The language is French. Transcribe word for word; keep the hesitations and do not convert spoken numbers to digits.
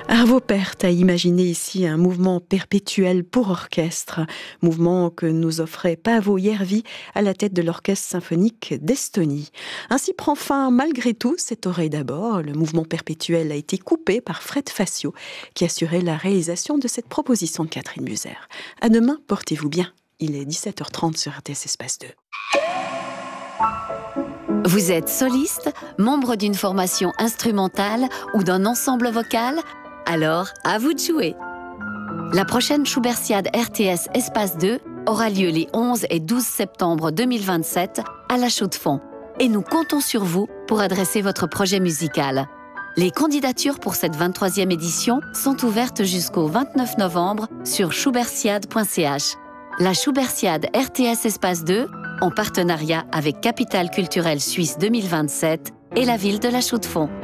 Arvo Pärt a imaginé ici un mouvement perpétuel pour orchestre, mouvement que nous offrait Paavo Järvi à la tête de l'Orchestre symphonique d'Estonie. Ainsi prend fin malgré tout cette oreille d'abord. Le mouvement perpétuel a été coupé par Fred Fassio qui assurait la réalisation de cette proposition de Catherine Buser. À demain, portez-vous bien. Il est dix-sept heures trente sur R T S Espace deux. Vous êtes soliste, membre d'une formation instrumentale ou d'un ensemble vocal? Alors, à vous de jouer. La prochaine Schubertiade R T S Espace deux aura lieu les onze et douze septembre deux mille vingt-sept à La Chaux-de-Fonds. Et nous comptons sur vous pour adresser votre projet musical. Les candidatures pour cette vingt-troisième édition sont ouvertes jusqu'au vingt-neuf novembre sur schubertiade point c h. La Schubertiade R T S Espace deux, en partenariat avec Capitale culturelle suisse deux mille vingt-sept et la ville de La Chaux-de-Fonds.